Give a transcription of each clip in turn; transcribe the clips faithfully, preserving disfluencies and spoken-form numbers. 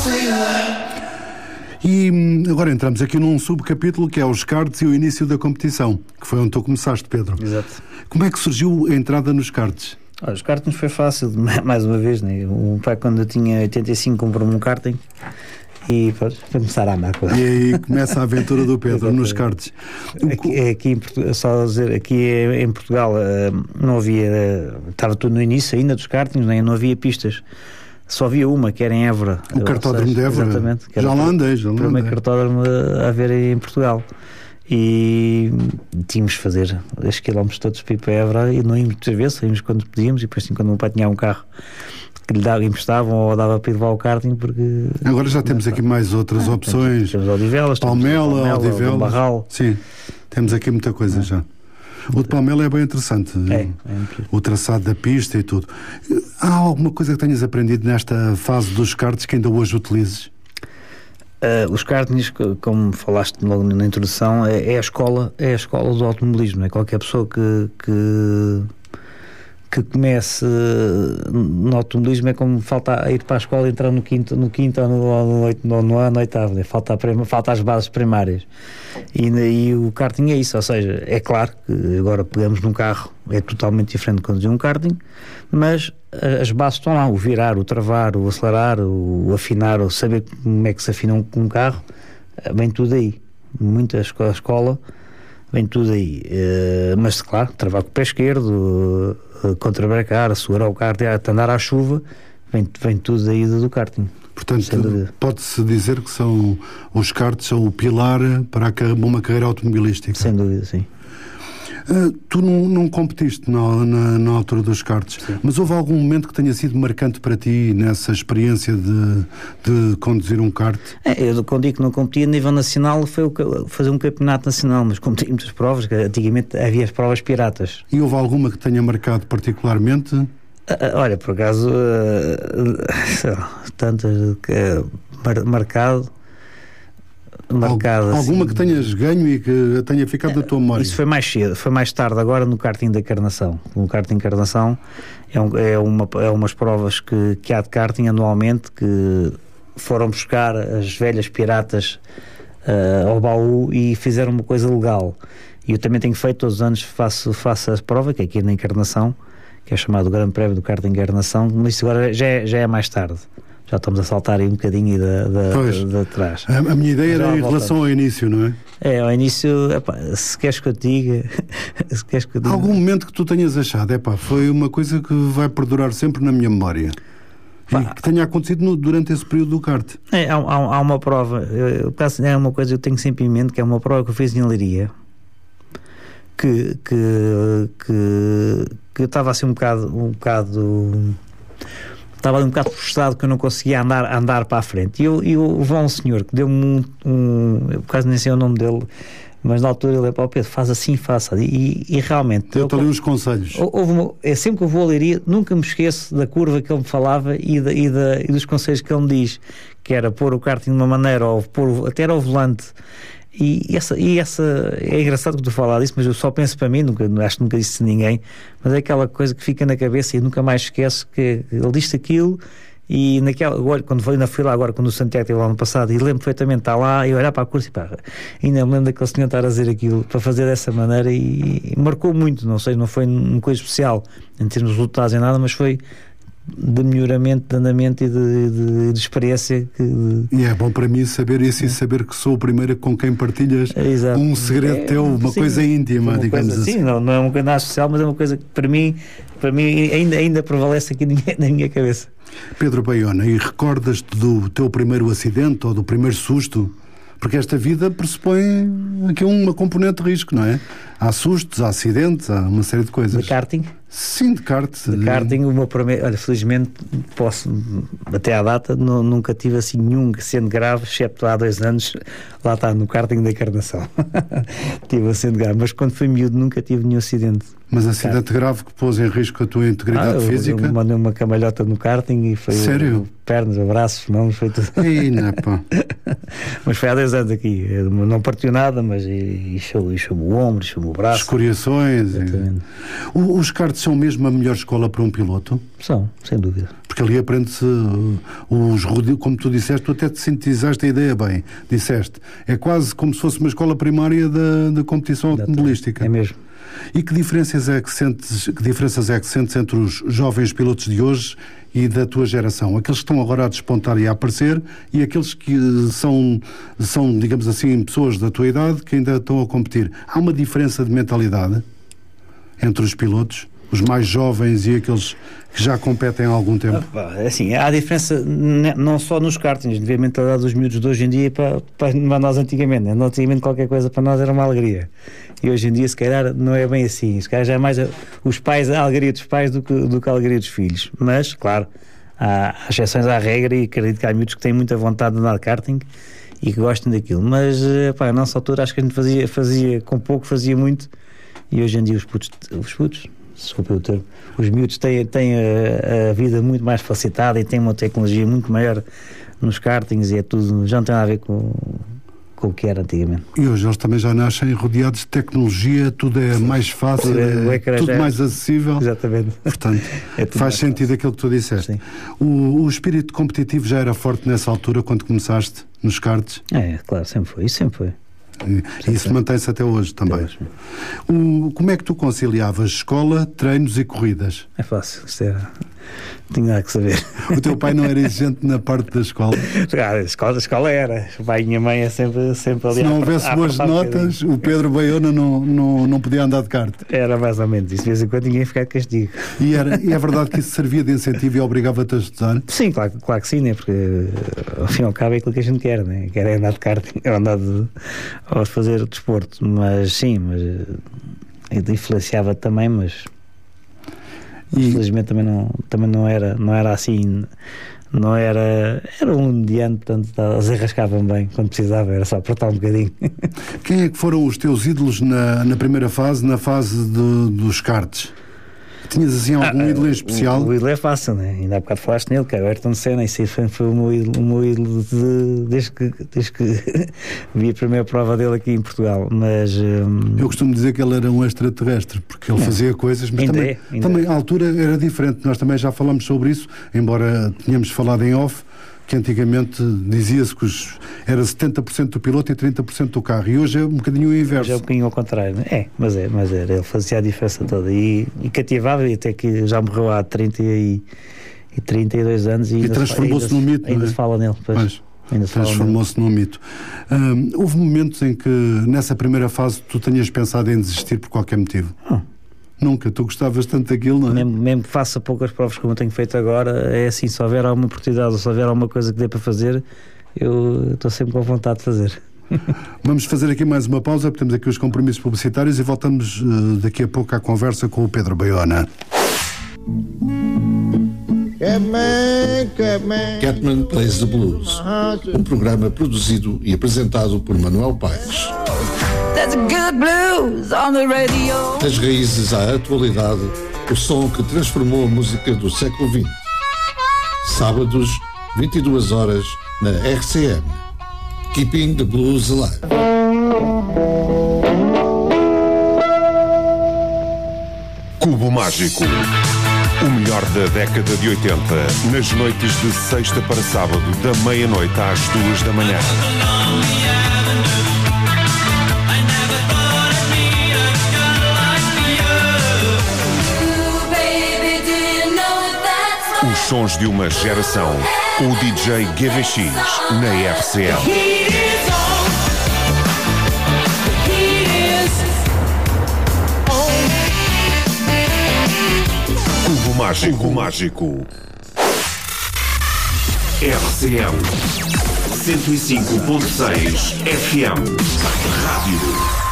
E agora entramos aqui num subcapítulo que é os karts e o início da competição, que foi onde tu começaste, Pedro. Exato. Como é que surgiu a entrada nos karts? Olha, os kartings foi fácil, mais uma vez, né? O pai, quando eu tinha oitenta e cinco, comprou-me um karting e pode começar a andar com ele. E aí começa a aventura do Pedro nos karts. Aqui, aqui em Portugal, só dizer, aqui em Portugal não havia, estava tudo no início ainda dos kartings, né? Não havia pistas. Só havia uma, que era em Évora. O cartódromo de Évora? Exatamente. Já lá andei, já lá andei. O primeiro cartódromo a haver em Portugal. E tínhamos de fazer estes quilómetros todos para ir para Évora e não íamos muitas vezes, íamos quando podíamos e depois assim, quando o meu pai tinha um carro que lhe dava, emprestavam ou dava para ir levar o karting, porque... Agora já temos aqui mais outras ah, opções. Temos, temos Odivelas, Palmela, temos Odivelas. Barral. Sim, temos aqui muita coisa ah. já. O de Palmela é bem interessante. É, é o traçado da pista e tudo. Há alguma coisa que tenhas aprendido nesta fase dos karts que ainda hoje utilizes? Uh, os kartings, como falaste logo na introdução, é, é, a escola, é a escola do automobilismo. É qualquer pessoa que, que, que comece no automobilismo é como falta a ir para a escola e entrar no quinto, no quinto ou no, no, no, no ano oitavo. Né? Falta, a, falta as bases primárias. E, e o karting é isso, ou seja, é claro que agora pegamos num carro, é totalmente diferente de conduzir um karting, mas as bases estão lá, o virar, o travar, o acelerar, o afinar, o saber como é que se afina um, um carro, vem tudo aí. Muita escola, escola vem tudo aí. Uh, mas, claro, travar com o pé esquerdo, uh, contrabrecar, segurar o carro, andar à chuva, vem, vem tudo aí do, do karting. Portanto, pode-se dizer que são os karts são o pilar para a, uma carreira automobilística. Sem dúvida, sim. Uh, tu não, não competiste na, na, na altura dos karts, sim. Mas houve algum momento que tenha sido marcante para ti nessa experiência de, de conduzir um kart? É, eu, quando digo que não competi a nível nacional, foi o, fazer um campeonato nacional, mas como tinha muitas provas, que antigamente havia as provas piratas. E houve alguma que tenha marcado particularmente? Uh, olha, por acaso, uh, tantas uh, mar, marcado. Marcado, alguma assim, que tenhas ganho e que tenha ficado na tua memória? Isso foi mais cedo, foi mais tarde agora no karting da Encarnação. O karting da Encarnação é, um, é, uma, é umas provas que, que há de karting anualmente, que foram buscar as velhas piratas uh, ao baú e fizeram uma coisa legal. E eu também tenho feito todos os anos, faço, faço a prova, que é aqui na Encarnação, que é chamado o Grande Prémio do Karting Encarnação, mas isso agora já é, já é mais tarde. Já estamos a saltar aí um bocadinho da, da, pois, da, da trás. A, a minha ideia era em relação ao início, não é? É, ao início, epá, se queres que eu te diga, se queres que eu diga... Algum momento que tu tenhas achado, epá, foi uma coisa que vai perdurar sempre na minha memória. Pá, e que tenha acontecido no, durante esse período do kart. É, há, há, há uma prova, eu, é uma coisa que eu tenho sempre em mente, que é uma prova que eu fiz em Leiria, que, que, que, que eu estava assim um bocado... Um bocado estava ali um bocado frustrado que eu não conseguia andar, andar para a frente. E eu, eu houve um senhor que deu-me um, um... Eu quase nem sei o nome dele, mas na altura ele é para o Pedro, faz assim, faça. E, e realmente... Deu-te ali uns conselhos. Houve uma, é sempre que eu vou a Leiria, nunca me esqueço da curva que ele me falava e, da, e, da, e dos conselhos que ele me diz, que era pôr o karting de uma maneira, ou pôr até era o volante. E essa, e essa é engraçado que tu falar disso, mas eu só penso para mim, nunca, acho que nunca disse a ninguém, mas é aquela coisa que fica na cabeça e nunca mais esqueço, que ele disse aquilo. E naquela, agora, quando fui, ainda fui lá agora, quando o Santiago esteve lá no passado, e lembro perfeitamente, está lá, e olhar para a curva e pá, ainda me lembro daquele senhor estar a dizer aquilo, para fazer dessa maneira, e, e marcou muito, não sei, não foi uma coisa especial em termos de resultados em nada, mas foi de melhoramento, de andamento e de, de, de experiência. Que, de... E é bom para mim saber isso, é. E saber que sou o primeiro com quem partilhas é, um segredo é, teu, uma sim, coisa íntima, uma digamos coisa, assim. Sim, não, não é uma coisa nada especial, mas é uma coisa que para mim, para mim ainda, ainda prevalece aqui na minha cabeça. Pedro Baiona, e recordas-te do teu primeiro acidente ou do primeiro susto? Porque esta vida pressupõe aqui uma componente de risco, não é? Há sustos, há acidentes, há uma série de coisas. De karting? Sim, de kart. De karting, o meu primeiro... Olha, felizmente, posso, até à data, não, nunca tive assim nenhum sendo grave, excepto há dois anos, lá está, no karting da Encarnação. Tive um sendo grave, mas quando fui miúdo nunca tive nenhum acidente. Mas acidente grave que pôs em risco a tua integridade ah, eu, física? Eu mandei uma camalhota no karting e foi... Sério? Pernas, abraços, mãos, foi tudo. Ei, não, pá. Mas foi há dois anos aqui. Não partiu nada, mas inchou-me o ombro, inchou-me o braço. Escoriações. E... Os karts são mesmo a melhor escola para um piloto? São, sem dúvida. porque ali aprende-se uh, os rodeos, como tu disseste, tu até te sintetizaste a ideia bem, disseste, é quase como se fosse uma escola primária da, da competição automobilística. É mesmo. E que diferenças é que sentes, que diferenças é que sentes entre os jovens pilotos de hoje e da tua geração? Aqueles que estão agora a despontar e a aparecer e aqueles que são, são, digamos assim, pessoas da tua idade que ainda estão a competir. Há uma diferença de mentalidade entre os pilotos, os mais jovens e aqueles que já competem há algum tempo? Assim, há diferença não só nos kartings, de ver a mentalidade dos miúdos de hoje em dia para, para nós antigamente. Né? Antigamente qualquer coisa para nós era uma alegria. E hoje em dia, se calhar, não é bem assim. Se calhar já é mais a, os pais, a alegria dos pais do que, do que a alegria dos filhos. Mas, claro, há exceções à regra e acredito que há miúdos que têm muita vontade de andar de karting e que gostam daquilo. Mas, pá, na nossa altura, acho que a gente fazia, fazia com pouco, fazia muito. E hoje em dia os putos, os putos desculpa o termo, os miúdos têm, têm a, a vida muito mais facilitada e têm uma tecnologia muito maior nos kartings e é tudo, já não tem nada a ver com, com o que era antigamente. E hoje eles também já nascem rodeados de tecnologia, tudo é mais fácil, tudo, é, é, tudo mais acessível. Exatamente. Portanto, é faz sentido fácil. Aquilo que tu disseste. O, o espírito competitivo já era forte nessa altura quando começaste nos karts? É, claro, sempre foi, isso sempre foi. E isso mantém-se até hoje também. Até hoje. O, como é que tu conciliavas escola, treinos e corridas? É fácil, isto era... tinha nada que saber. O teu pai não era exigente na parte da escola? Ah, a escola, a escola era. O pai e a minha mãe é sempre, sempre ali. Se não houvesse boas notas, o Pedro Baiona não, não, não podia andar de kart. Era mais ou menos isso. De vez em quando ninguém ia ficar de castigo. E, era, e é verdade que isso servia de incentivo e obrigava-te a estudar? Sim, claro, claro que sim, né? Porque ao fim e ao cabo é aquilo que a gente quer, né? Quer é andar de kart, é andar de, ou fazer desporto. Mas sim, mas influenciava também, mas e... infelizmente também não, também não era, não era assim. Não era... Era um diante, portanto, eles arrascavam bem quando precisava, era só apertar um bocadinho. Quem é que foram os teus ídolos na, na primeira fase, na fase de, dos karts? Tinhas assim algum ah, ídolo em especial? O, o ídolo é fácil, né? Ainda há bocado falaste nele, que é o Ayrton Senna, isso foi, foi o meu ídolo, o meu ídolo de, desde que, desde que vi a primeira prova dele aqui em Portugal. Mas hum... eu costumo dizer que ele era um extraterrestre, porque ele não. fazia coisas, mas ainda também, é, ainda também é. a altura era diferente. Nós também já falamos sobre isso, embora tenhamos falado em off, que antigamente dizia-se que os, era setenta por cento do piloto e trinta por cento do carro, e hoje é um bocadinho o inverso. Já é um bocadinho ao contrário, né? É, mas é, mas era, ele fazia a diferença toda e, e cativava, e até que já morreu há trinta e trinta e dois anos e, e transformou-se num mito. Ainda é? se fala nele, pois. Mas transformou-se num mito. Hum, houve momentos em que nessa primeira fase tu tenhas pensado em desistir por qualquer motivo? Hum. Nunca, tu gostavas tanto daquilo, não é? Mesmo, mesmo que faça poucas provas como eu tenho feito agora, é assim, se houver alguma oportunidade ou se houver alguma coisa que dê para fazer, eu estou sempre com vontade de fazer. Vamos fazer aqui mais uma pausa, porque temos aqui os compromissos publicitários e voltamos uh, daqui a pouco à conversa com o Pedro Baiona. Catman Plays the Blues, um programa produzido e apresentado por Manuel Paes. Das raízes à atualidade, o som que transformou a música do século vinte. Sábados, vinte e duas horas, na R C M. Keeping the Blues Alive. Cubo Mágico. O melhor da década de oitenta, nas noites de sexta para sábado, da meia-noite às duas da manhã. Os sons de uma geração, com o D J G V X, na R C M. Cubo Mágico. Cubo Mágico. R C M cento e cinco ponto seis F M. Rádio.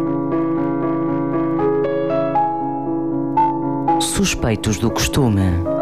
Suspeitos do costume.